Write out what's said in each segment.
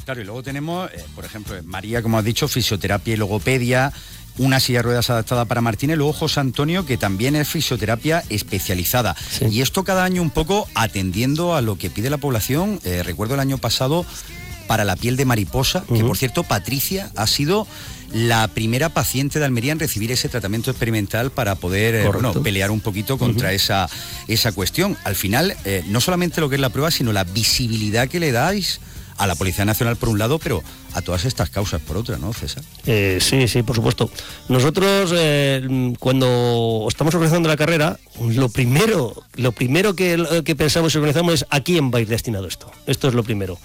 Claro, y luego tenemos, por ejemplo, María, como has dicho, fisioterapia y logopedia, una silla de ruedas adaptada para Martínez, luego José Antonio, que también es fisioterapia especializada. Sí. Y esto cada año un poco atendiendo a lo que pide la población. Recuerdo el año pasado para la piel de mariposa, que por cierto, Patricia ha sido la primera paciente de Almería en recibir ese tratamiento experimental para poder pelear un poquito contra esa cuestión. Al final, no solamente lo que es la prueba, sino la visibilidad que le dais a la Policía Nacional por un lado, pero a todas estas causas por otra, ¿no, César? Sí, por supuesto. Nosotros, cuando estamos organizando la carrera, lo primero que pensamos y organizamos es a quién va a ir destinado esto. Esto es lo primero.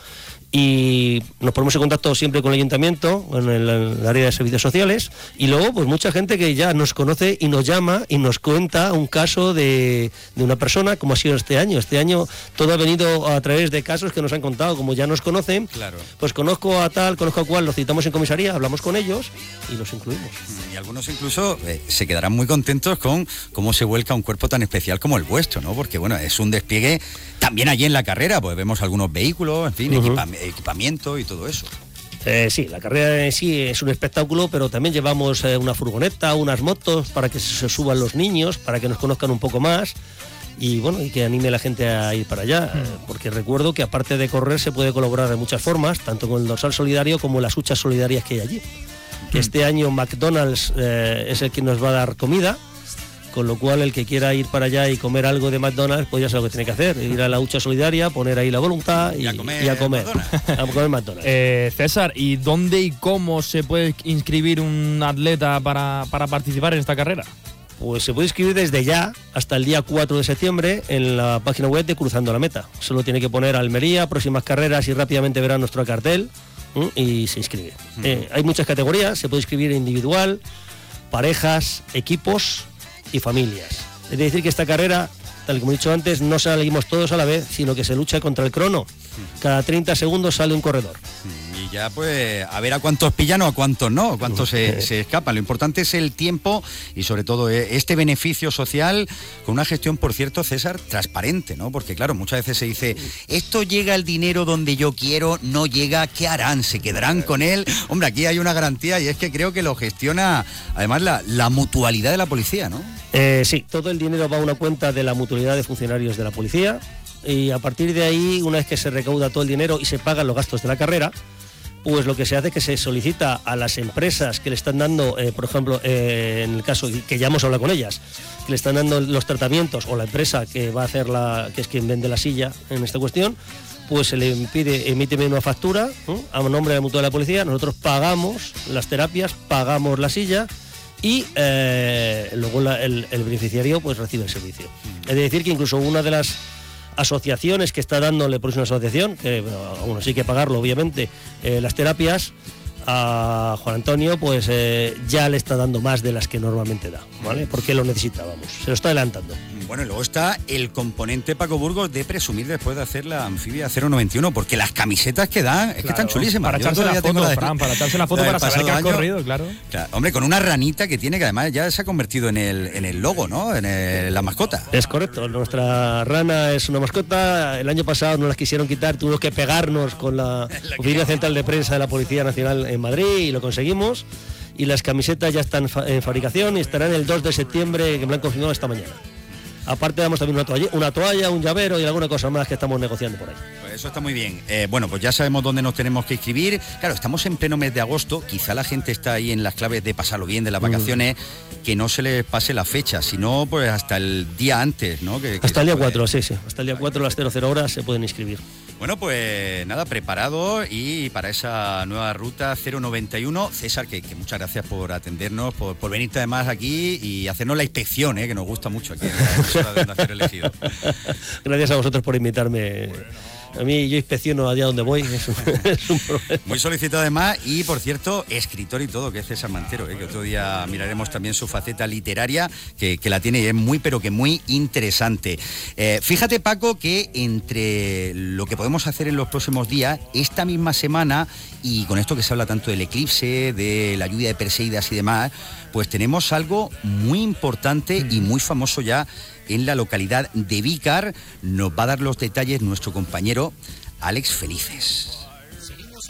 Y nos ponemos en contacto siempre con el ayuntamiento, en el área de servicios sociales, y luego pues mucha gente que ya nos conoce y nos llama y nos cuenta un caso de una persona, como ha sido este año. Este año todo ha venido a través de casos que nos han contado, como ya nos conocen, claro. Pues conozco a tal, conozco a cual, los citamos en comisaría, hablamos con ellos y los incluimos. Y algunos incluso se quedarán muy contentos con cómo se vuelca un cuerpo tan especial como el vuestro, ¿no? Porque bueno, es un despliegue también allí en la carrera, pues vemos algunos vehículos, en fin, equipamiento y todo eso. Sí, la carrera en sí es un espectáculo, pero también llevamos una furgoneta, unas motos para que se suban los niños, para que nos conozcan un poco más y bueno, y que anime a la gente a ir para allá, porque recuerdo que aparte de correr se puede colaborar de muchas formas, tanto con el dorsal solidario como las huchas solidarias que hay allí. Que este año McDonald's es el que nos va a dar comida, con lo cual el que quiera ir para allá y comer algo de McDonald's, pues ya sabe lo que tiene que hacer, ir a la hucha solidaria, poner ahí la voluntad y a comer McDonald's. César, ¿y dónde y cómo se puede inscribir un atleta para participar en esta carrera? Pues se puede inscribir desde ya hasta el día 4 de septiembre en la página web de Cruzando la Meta. Solo tiene que poner Almería, próximas carreras y rápidamente verá nuestro cartel y se inscribe. Hay muchas categorías, se puede inscribir individual, parejas, equipos y familias. Es decir que esta carrera, tal como he dicho antes, no salimos todos a la vez, sino que se lucha contra el crono. Cada 30 segundos sale un corredor. Y ya pues a ver a cuántos pillan o a cuántos no, cuántos se escapan. Lo importante es el tiempo y sobre todo este beneficio social con una gestión, por cierto, César, transparente, ¿no? Porque claro, muchas veces se dice, esto llega el dinero donde yo quiero, no llega, ¿qué harán? ¿Se quedarán con él? Hombre, aquí hay una garantía y es que creo que lo gestiona además la mutualidad de la policía, ¿no? Sí, todo el dinero va a una cuenta de la mutualidad de funcionarios de la policía y a partir de ahí, una vez que se recauda todo el dinero y se pagan los gastos de la carrera, pues lo que se hace es que se solicita a las empresas que le están dando, por ejemplo, en el caso que ya hemos hablado con ellas, que le están dando los tratamientos, o la empresa que va a hacer que es quien vende la silla en esta cuestión, pues se le pide, emíteme una factura a nombre de la mutualidad de la policía, nosotros pagamos las terapias, pagamos la silla y luego el beneficiario pues recibe el servicio. Es decir que incluso una de las asociaciones que está dándole, por una asociación, que aún así hay que pagarlo obviamente, las terapias, a Juan Antonio pues ya le está dando más de las que normalmente da, ¿vale? Porque lo necesitábamos, se lo está adelantando. Bueno, y luego está el componente Paco Burgos de presumir después de hacer la anfibia 091, porque las camisetas que dan es que están chulísimas. Para echarse la foto, Fran, para echarse la foto para saber que has corrido, claro. Hombre, con una ranita que tiene, que además ya se ha convertido en el logo, ¿no? En la mascota. Es correcto, nuestra rana es una mascota. El año pasado nos las quisieron quitar, tuvimos que pegarnos con la Oficina Central de Prensa de la Policía Nacional en Madrid y lo conseguimos. Y las camisetas ya están en fabricación y estarán el 2 de septiembre, que me han confirmado esta mañana. Aparte damos también una toalla, un llavero y alguna cosa más que estamos negociando por ahí. Pues eso está muy bien. Bueno, pues ya sabemos dónde nos tenemos que inscribir. Claro, estamos en pleno mes de agosto. Quizá la gente está ahí en las claves de pasarlo bien, de las vacaciones, que no se les pase la fecha, sino pues hasta el día antes, ¿no? Hasta el día 4, sí. Hasta el día 4 a las 00 horas se pueden inscribir. Bueno, pues nada, preparado y para esa nueva ruta 091. César, que muchas gracias por atendernos, por venirte además aquí y hacernos la inspección, que nos gusta mucho aquí en la emisora de Onda Cero Elegido. Gracias a vosotros por invitarme. A mí yo inspecciono allá donde voy, es un problema. Muy solicitado además y, por cierto, escritor y todo, que es César Mantero, que otro día miraremos también su faceta literaria, que la tiene y es muy, pero que muy interesante. Fíjate, Paco, que entre lo que podemos hacer en los próximos días, esta misma semana, y con esto que se habla tanto del eclipse, de la lluvia de Perseidas y demás, pues tenemos algo muy importante y muy famoso ya en la localidad de Vícar. Nos va a dar los detalles nuestro compañero Alex Felices.